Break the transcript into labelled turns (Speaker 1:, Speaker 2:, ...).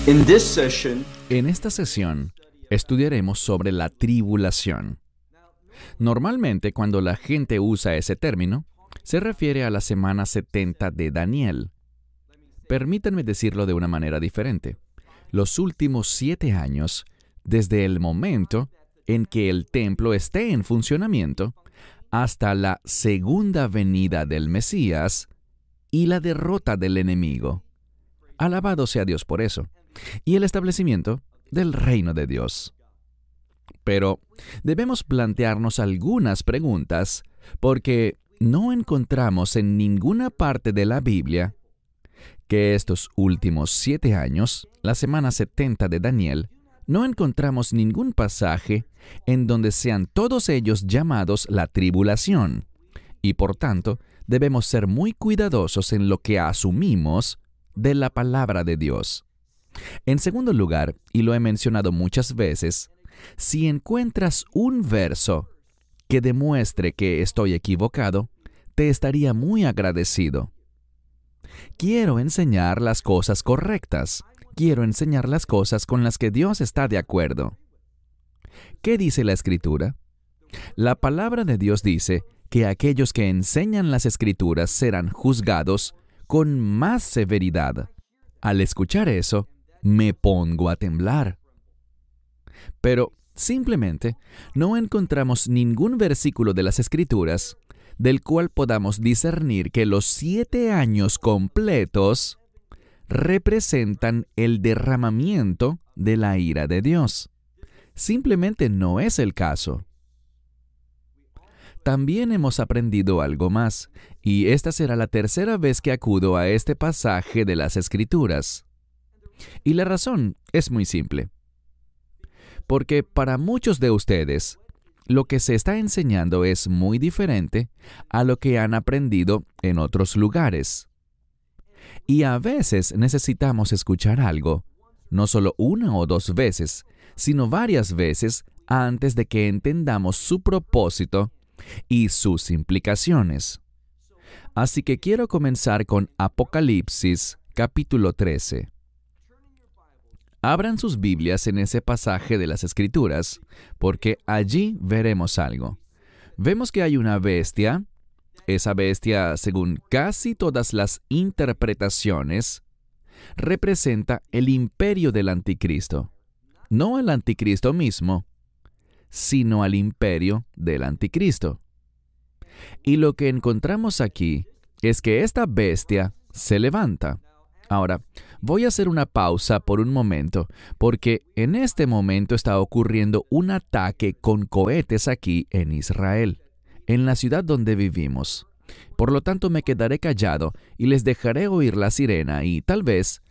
Speaker 1: In this session,
Speaker 2: En esta sesión estudiaremos sobre la tribulación. Normalmente, cuando la gente usa ese término, se refiere a la semana 70 de Daniel. Permítanme decirlo de una manera diferente. Los últimos 7 años, desde el momento en que el templo esté en funcionamiento, hasta la segunda venida del Mesías y la derrota del enemigo. Alabado sea Dios por eso. Y el establecimiento del reino de Dios. Pero debemos plantearnos algunas preguntas porque no encontramos en ninguna parte de la Biblia que estos últimos 7 años, la semana 70 de Daniel, no encontramos ningún pasaje en donde sean todos ellos llamados la tribulación. Y por tanto, debemos ser muy cuidadosos en lo que asumimos de la palabra de Dios. En segundo lugar, y lo he mencionado muchas veces, si encuentras un verso que demuestre que estoy equivocado, te estaría muy agradecido. Quiero enseñar las cosas correctas. Quiero enseñar las cosas con las que Dios está de acuerdo. ¿Qué dice la Escritura? La palabra de Dios dice que aquellos que enseñan las Escrituras serán juzgados con más severidad. Al escuchar eso, me pongo a temblar. Pero simplemente no encontramos ningún versículo de las Escrituras del cual podamos discernir que los 7 años completos representan el derramamiento de la ira de Dios. Simplemente no es el caso. También hemos aprendido algo más, y esta será la tercera vez que acudo a este pasaje de las Escrituras. Y la razón es muy simple. Porque para muchos de ustedes, lo que se está enseñando es muy diferente a lo que han aprendido en otros lugares. Y a veces necesitamos escuchar algo, no solo una o 2 veces, sino varias veces antes de que entendamos su propósito y sus implicaciones. Así que quiero comenzar con Apocalipsis, capítulo 13. Abran sus Biblias en ese pasaje de las Escrituras, porque allí veremos algo. Vemos que hay una bestia. Esa bestia, según casi todas las interpretaciones, representa el imperio del anticristo. No al anticristo mismo, sino al imperio del anticristo. Y lo que encontramos aquí es que esta bestia se levanta. Ahora, voy a hacer una pausa por un momento, porque en este momento está ocurriendo un ataque con cohetes aquí en Israel, en la ciudad donde vivimos. Por lo tanto, me quedaré callado y les dejaré oír la sirena y tal vez